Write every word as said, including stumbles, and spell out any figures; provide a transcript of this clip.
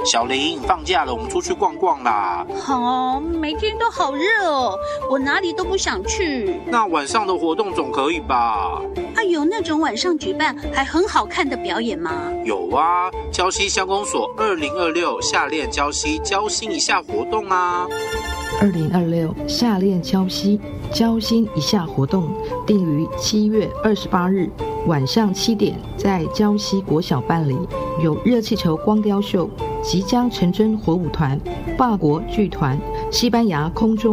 小林，放假了，我们出去逛逛啦。 好哦，每天都好热哦，我哪里都不想去。 那晚上的活动总可以吧？ 啊，有那种晚上举办还很好看的表演吗？ 有啊，礁溪乡公所二零二六夏练礁溪交心一下活动啊。 二零二六夏练礁溪交心一下活动定于七月二十八日晚上七点在礁溪国小办理，有热气球光雕秀、即将成真火舞团、法国剧团、西班牙空中